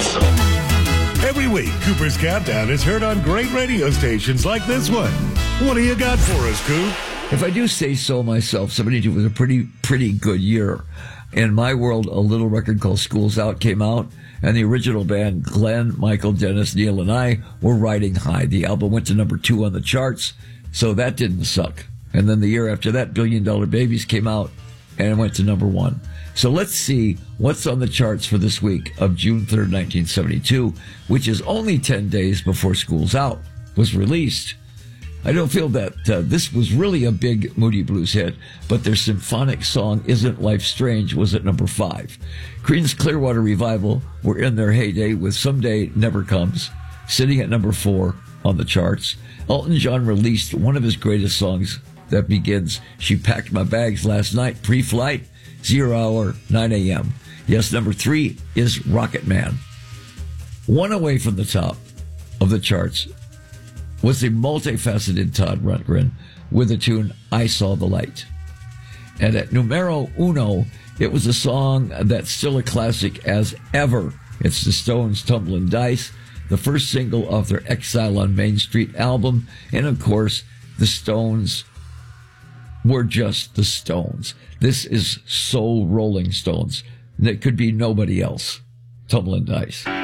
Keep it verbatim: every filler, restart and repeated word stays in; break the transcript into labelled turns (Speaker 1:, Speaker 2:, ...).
Speaker 1: Every week, Cooper's Countdown is heard on great radio stations like this one. What do you got for us, Coop?
Speaker 2: If I do say so myself, seventy-two was a pretty, pretty good year. In my world, a little record called School's Out came out, and the original band, Glenn, Michael, Dennis, Neil, and I, were riding high. The album went to number two on the charts, so that didn't suck. And then the year after that, Billion Dollar Babies came out, and it went to number one. So let's see what's on the charts for this week of June third, nineteen seventy-two, which is only ten days before School's Out was released. I don't feel that uh, this was really a big Moody Blues hit, but their symphonic song, Isn't Life Strange, was at number five. Creedence Clearwater Revival were in their heyday with Someday Never Comes, sitting at number four on the charts. Elton John released one of his greatest songs that begins, She Packed My Bags Last Night, pre-flight, zero hour, nine a.m. Yes, number three is Rocket Man. One away from the top of the charts was the multifaceted Todd Rundgren with the tune I Saw the Light. And at numero uno, it was a song that's still a classic as ever. It's the Stones' Tumbling Dice, the first single off their Exile on Main Street album. And of course, the Stones were just the Stones. This is soul Rolling Stones. And it could be nobody else. Tumbling Dice.